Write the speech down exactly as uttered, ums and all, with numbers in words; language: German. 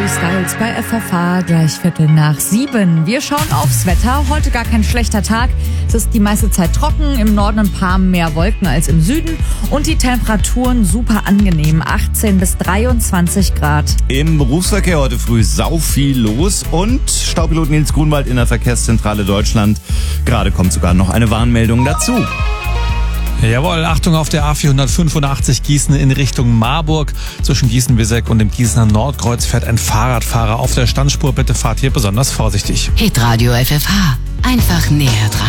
Styles bei F F H, gleich Viertel nach sieben. Wir schauen aufs Wetter. Heute gar kein schlechter Tag. Es ist die meiste Zeit trocken, im Norden ein paar mehr Wolken als im Süden und die Temperaturen super angenehm, achtzehn bis dreiundzwanzig Grad. Im Berufsverkehr heute früh sau viel los und Staupilot Nils Grunwald in der Verkehrszentrale Deutschland. Gerade kommt sogar noch eine Warnmeldung dazu. Jawohl, Achtung auf der A vierhundertfünfundachtzig Gießen in Richtung Marburg. Zwischen Gießen-Wieseck und dem Gießener Nordkreuz fährt ein Fahrradfahrer auf der Standspur. Bitte fahrt hier besonders vorsichtig. Hitradio F F H. Einfach näher dran.